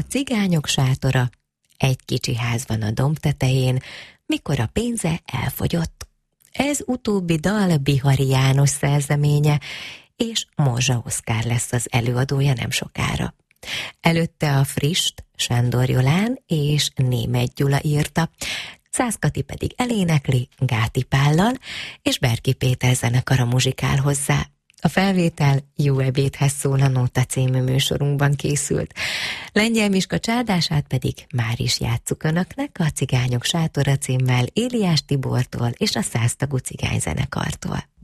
cigányok sátora, egy kicsi ház van a domb tetején, mikor a pénze elfogyott. Ez utóbbi dal Bihari János szerzeménye, és Morzsa Oszkár lesz az előadója nem sokára. Előtte a Frist Sándor Jolán és Németh Gyula írta, Szász Kati pedig elénekli Gáti Pállal, és Berki Péter zenekara muzsikál hozzá. A felvétel Jó ebédhez szól a Nóta című műsorunkban készült. Lengyel Miska csárdását pedig már is játsszuk önöknek a Cigányok sátora címmel Éliás Tibortól és a 100 tagú cigányzenekartól.